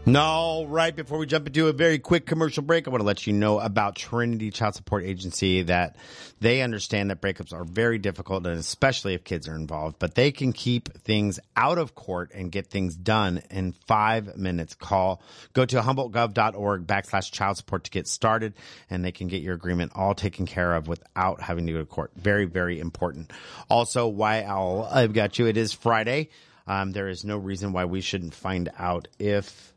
No, right before we jump into a very quick commercial break, I want to let you know about Trinity Child Support Agency, that they understand that breakups are very difficult, and especially if kids are involved, but they can keep things out of court and get things done in 5 minutes. Go to humboldtgov.org/child support to get started, and they can get your agreement all taken care of without having to go to court. Very, very important. Also, while I've got you, it is Friday. There is no reason why we shouldn't find out if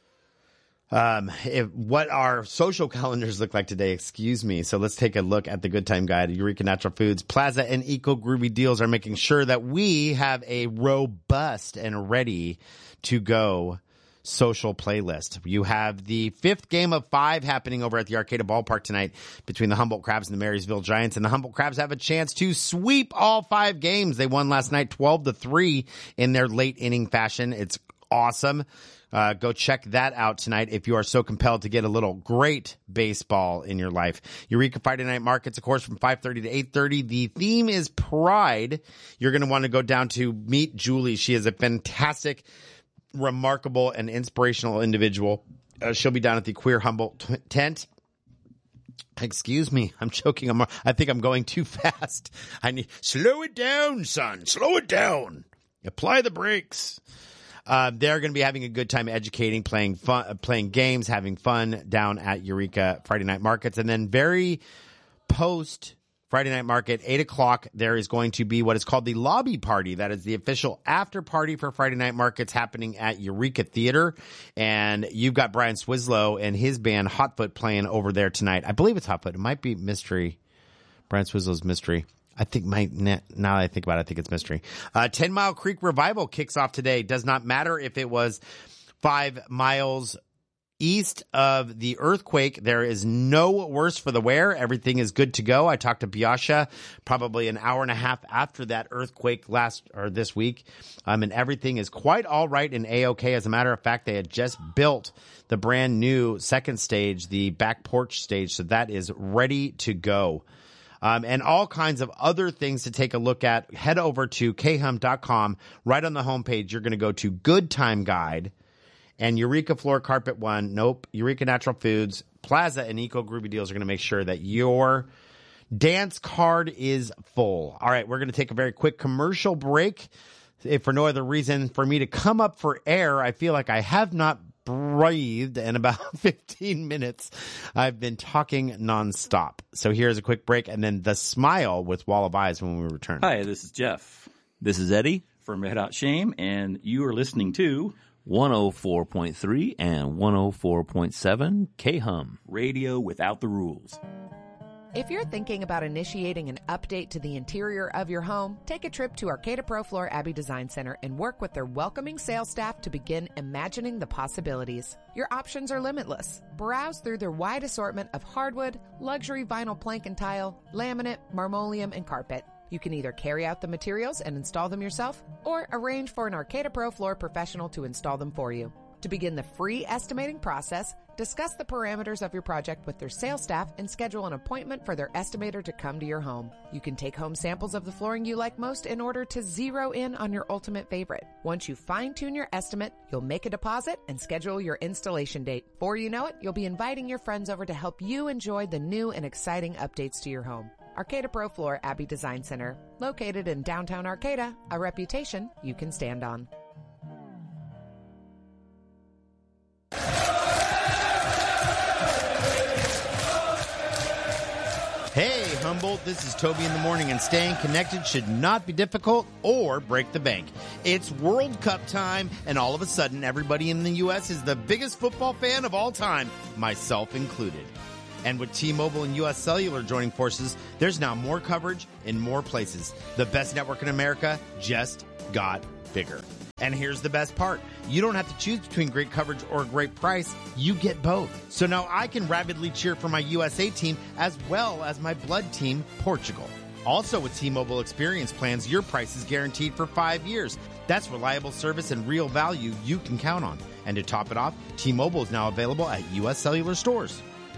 what our social calendars look like today. Excuse me. So let's take a look at the Good Time Guide. Eureka Natural Foods, Plaza, and Eco Groovy Deals are making sure that we have a robust and ready to go social playlist. You have the 5th game of 5 happening over at the Arcata Ballpark tonight between the Humboldt Crabs and the Marysville Giants, and the Humboldt Crabs have a chance to sweep all 5 games. They won last night 12-3 in their late inning fashion. It's awesome. Go check that out tonight if you are so compelled to get a little great baseball in your life. Eureka Friday Night Markets, of course, from 5:30 to 8:30. The theme is Pride. You're going to want to go down to meet Julie. She is a fantastic, remarkable, and inspirational individual. She'll be down at the Queer Humboldt tent. Excuse me, I'm choking. I think I'm going too fast. Slow it down, son. Slow it down. Apply the brakes. They're going to be having a good time educating, playing games, having fun down at Eureka Friday Night Markets. And then very post Friday Night Market, 8 o'clock, there is going to be what is called the Lobby Party. That is the official after party for Friday Night Markets happening at Eureka Theater. And you've got Brian Swislow and his band Hotfoot playing over there tonight. I believe it's Hotfoot. It might be Mystery. Brian Swislow's Mystery. I think now that I think about it, I think it's Mystery. 10 Mile Creek Revival kicks off today. Does not matter if it was 5 miles east of the earthquake. There is no worse for the wear. Everything is good to go. I talked to Biasha probably an hour and a half after that earthquake this week. And everything is quite all right and A-okay. As a matter of fact, they had just built the brand new second stage, the back porch stage. So that is ready to go. And all kinds of other things to take a look at. Head over to khum.com. Right on the homepage, you're going to go to Good Time Guide and Eureka Floor Carpet One. Nope. Eureka Natural Foods, Plaza, and Eco Groovy Deals are going to make sure that your dance card is full. All right, we're going to take a very quick commercial break. If for no other reason for me to come up for air, I feel like I have not breathed in about 15 minutes. I've been talking nonstop. So here's a quick break, and then the smile with Wall of Eyes when we return. Hi, this is Jeff. This is Eddie from Red Hot Shame, and you are listening to 104.3 and 104.7 KHUM. Radio Without the Rules. If you're thinking about initiating an update to the interior of your home, take a trip to Arcata Pro Floor Abbey Design Center and work with their welcoming sales staff to begin imagining the possibilities. Your options are limitless. Browse through their wide assortment of hardwood, luxury vinyl plank and tile, laminate, marmoleum, and carpet. You can either carry out the materials and install them yourself, or arrange for an Arcata Pro Floor professional to install them for you. To begin the free estimating process, discuss the parameters of your project with their sales staff and schedule an appointment for their estimator to come to your home. You can take home samples of the flooring you like most in order to zero in on your ultimate favorite. Once you fine-tune your estimate, you'll make a deposit and schedule your installation date. Before you know it, you'll be inviting your friends over to help you enjoy the new and exciting updates to your home. Arcata Pro Floor Abbey Design Center, located in downtown Arcata, a reputation you can stand on. Hey, Humboldt, this is Toby in the morning, and staying connected should not be difficult or break the bank. It's World Cup time, and all of a sudden, everybody in the U.S. is the biggest football fan of all time, myself included. And with T-Mobile and U.S. Cellular joining forces, there's now more coverage in more places. The best network in America just got bigger. And here's the best part. You don't have to choose between great coverage or a great price. You get both. So now I can rabidly cheer for my USA team as well as my blood team, Portugal. Also with T-Mobile Experience plans, your price is guaranteed for 5 years. That's reliable service and real value you can count on. And to top it off, T-Mobile is now available at U.S. Cellular stores.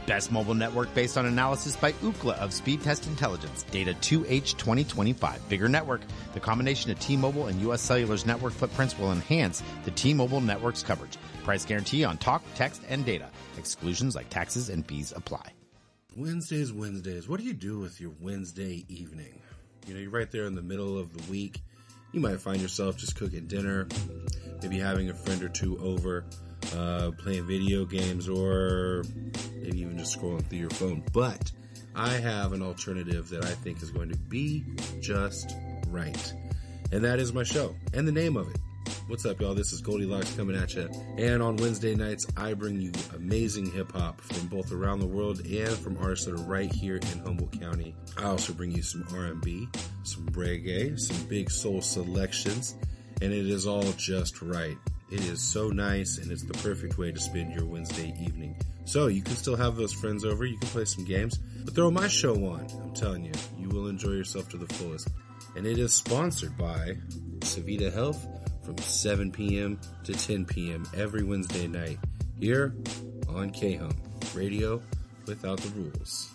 Best mobile network based on analysis by Ookla of Speed Test Intelligence. Data 2H 2025. Bigger network. The combination of T-Mobile and U.S. Cellular's network footprints will enhance the T-Mobile network's coverage. Price guarantee on talk, text, and data. Exclusions like taxes and fees apply. Wednesdays. What do you do with your Wednesday evening? You know, you're right there in the middle of the week. You might find yourself just cooking dinner, maybe having a friend or two over, playing video games, or maybe even just scrolling through your phone. But I have an alternative that I think is going to be just right. And that is my show and the name of it. What's up, y'all? This is Goldilocks coming at you. And on Wednesday nights, I bring you amazing hip-hop from both around the world and from artists that are right here in Humboldt County. I also bring you some R&B, some reggae, some big soul selections, and it is all just right. It is so nice, and it's the perfect way to spend your Wednesday evening. So you can still have those friends over, you can play some games, but throw my show on. I'm telling you, you will enjoy yourself to the fullest. And it is sponsored by Savita Health, from 7 p.m. to 10 p.m. every Wednesday night here on KHUM, radio without the rules.